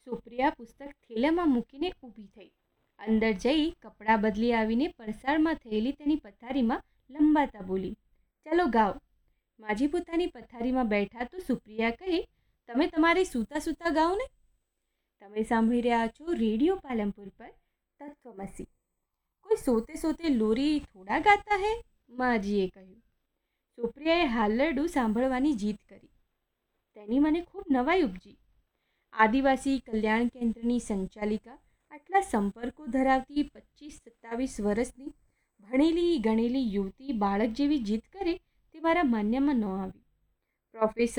સુપ્રિયા પુસ્તક થેલામાં મૂકીને ઊભી થઈ. અંદર જઈ કપડાં બદલી આવીને પરસાળમાં થયેલી તેની પથારીમાં લંબાતા બોલી, ચાલો ગાઓ. માજી પોતાની પથારીમાં બેઠા તો સુપ્રિયા કહે, તમે તમારે સૂતા સૂતા ગાઓ ને. તમે સાંભળી રહ્યા છો રેડિયો પાલનપુર પર તત્વમસી. કોઈ સોતે સોતે લોરી થોડા ગાતા હે, માજીએ કહ્યું. સુપ્રિયાએ હાલરડું સાંભળવાની જીદ કરી. તેની મને ખૂબ નવાઈ ઉપજી. આદિવાસી કલ્યાણ કેન્દ્રની સંચાલિકા આટલા સંપર્કો ધરાવતી 25-27 વર્ષની ભણેલી ગણેલી યુવતી બાળક જેવી જીદ કરે તે મારા માન્યમાં ન આવી. પ્રોફેસર